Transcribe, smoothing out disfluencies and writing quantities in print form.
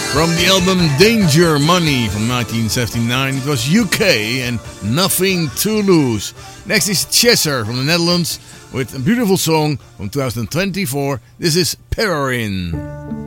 From the album Danger Money from 1979, it was UK and Nothing to Lose. Next is Chesser from the Netherlands with a beautiful song from 2024. This is Peregrine.